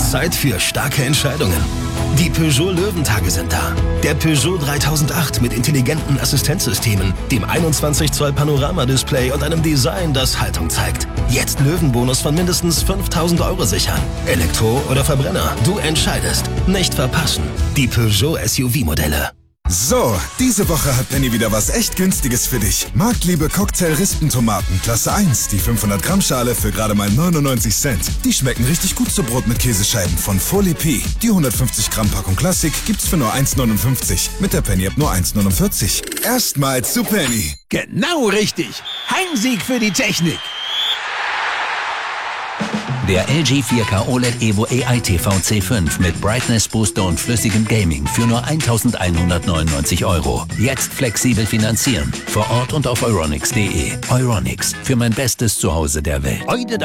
ist Zeit für starke Entscheidungen. Die Peugeot Löwentage sind da. Der Peugeot 3008 mit intelligenten Assistenzsystemen, dem 21 Zoll Panoramadisplay und einem Design, das Haltung zeigt. Jetzt Löwenbonus von mindestens 5.000 € sichern. Elektro oder Verbrenner, du entscheidest. Nicht verpassen. Die Peugeot SUV-Modelle. So, diese Woche hat Penny wieder was echt Günstiges für dich. Marktliebe Cocktail-Rispentomaten, Klasse 1, die 500 Gramm Schale für gerade mal 99 Cent. Die schmecken richtig gut zu Brot mit Käsescheiben von Folie P. Die 150 Gramm Packung Klassik gibt's für nur 1,59. Mit der Penny-App nur 1,49. Erstmals zu Penny. Genau richtig. Heimsieg für die Technik. Der LG 4K OLED Evo AI TV C5 mit Brightness Booster und flüssigem Gaming für nur 1.199 €. Jetzt flexibel finanzieren. Vor Ort und auf euronics.de. Euronics, für mein bestes Zuhause der Welt.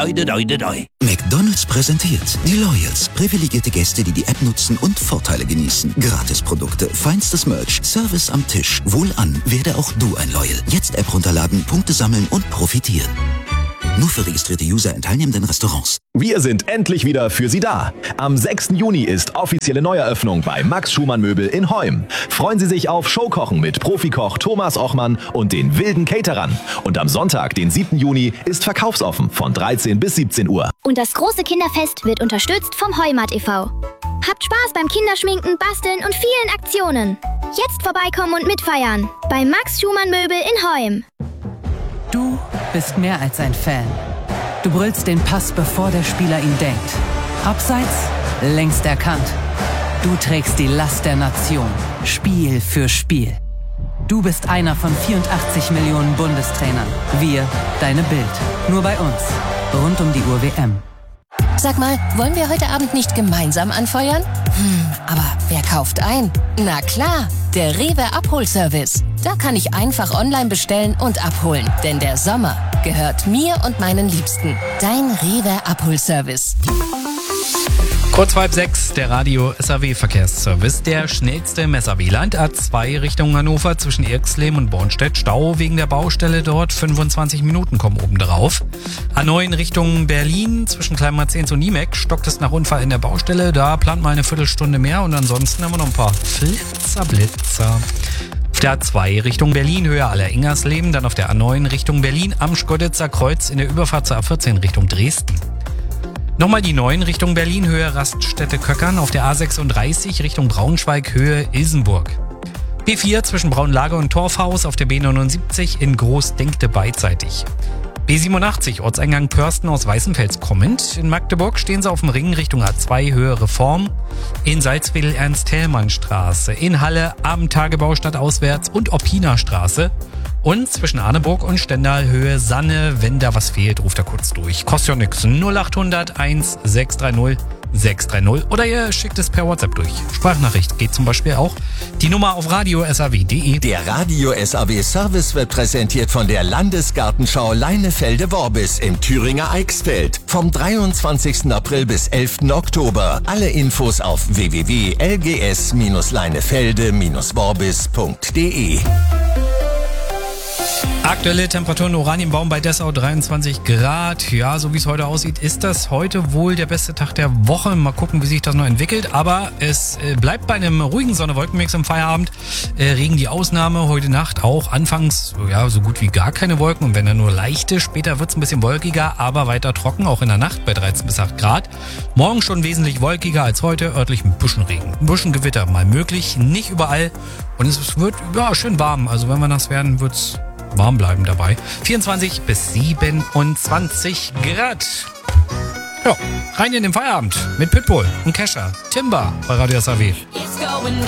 McDonald's präsentiert die Loyals. Privilegierte Gäste, die die App nutzen und Vorteile genießen. Gratisprodukte, feinstes Merch, Service am Tisch. Wohlan, werde auch du ein Loyal. Jetzt App runterladen, Punkte sammeln und profitieren. Nur für registrierte User in teilnehmenden Restaurants. Wir sind endlich wieder für Sie da. Am 6. Juni ist offizielle Neueröffnung bei Max Schumann Möbel in Heum. Freuen Sie sich auf Showkochen mit Profikoch Thomas Ochmann und den wilden Caterern. Und am Sonntag, den 7. Juni, ist verkaufsoffen von 13 bis 17 Uhr. Und das große Kinderfest wird unterstützt vom Heumat e.V. Habt Spaß beim Kinderschminken, Basteln und vielen Aktionen. Jetzt vorbeikommen und mitfeiern. Bei Max Schumann Möbel in Heum. Du bist mehr als ein Fan. Du brüllst den Pass, bevor der Spieler ihn denkt. Abseits, längst erkannt. Du trägst die Last der Nation, Spiel für Spiel. Du bist einer von 84 Millionen Bundestrainern. Wir, deine Bild. Nur bei uns. Rund um die Uhr WM. Sag mal, wollen wir heute Abend nicht gemeinsam anfeuern? Aber wer kauft ein? Na klar, der Rewe Abholservice. Da kann ich einfach online bestellen und abholen. Denn der Sommer gehört mir und meinen Liebsten. Dein Rewe Abholservice. Kurz vor 5:06, der Radio SAW-Verkehrsservice. Der schnellste im SAW-Land. A2 Richtung Hannover zwischen Irxleben und Bornstedt. Stau wegen der Baustelle dort. 25 Minuten kommen oben drauf. A9 Richtung Berlin zwischen Kleinmarzehns und Niemek. Stockt es nach Unfall in der Baustelle. Da plant mal eine Viertelstunde mehr. Und ansonsten haben wir noch ein paar Blitzer. Auf der A2 Richtung Berlin, Höhe Aller-Ingersleben. Dann auf der A9 Richtung Berlin am Schkeuditzer Kreuz in der Überfahrt zur A14 Richtung Dresden. Nochmal die 9 Richtung Berlin, Höhe Raststätte-Köckern. Auf der A36 Richtung Braunschweig, Höhe Ilsenburg. B4 zwischen Braunlage und Torfhaus. Auf der B79 in Groß-Denkte beidseitig. B87 Ortseingang Pörsten aus Weißenfels kommend. In Magdeburg stehen sie auf dem Ring Richtung A2 Höhe Reform. In Salzwedel Ernst-Hellmann-Straße. In Halle Abendtagebau stadtauswärts und Oppina-Straße. Und zwischen Arneburg und Stendal Höhe Sanne. Wenn da was fehlt, ruft er kurz durch. Kostet ja nix. 0800 1630 630 oder ihr schickt es per WhatsApp durch. Sprachnachricht geht zum Beispiel auch. Die Nummer auf radio.saw.de. Der Radio SAW Service wird präsentiert von der Landesgartenschau Leinefelde-Worbis im Thüringer Eichsfeld. Vom 23. April bis 11. Oktober. Alle Infos auf www.lgs-leinefelde-worbis.de. Aktuelle Temperaturen in Oranienbaum bei Dessau 23 Grad. Ja, so wie es heute aussieht, ist das heute wohl der beste Tag der Woche. Mal gucken, wie sich das noch entwickelt. Aber es bleibt bei einem ruhigen Sonne-Wolkenmix im Feierabend. Regen die Ausnahme. Heute Nacht auch anfangs ja so gut wie gar keine Wolken. Und wenn dann nur leichte. Später wird es ein bisschen wolkiger, aber weiter trocken. Auch in der Nacht bei 13 bis 8 Grad. Morgen schon wesentlich wolkiger als heute. Örtlich ein bisschen Regen. Ein bisschen Gewitter mal möglich. Nicht überall. Und es wird ja schön warm. Also wenn wir nass werden, wird es warm bleiben dabei. 24 bis 27 Grad. Ja, rein in den Feierabend mit Pitbull und Kesha. Timber bei Radio SAW.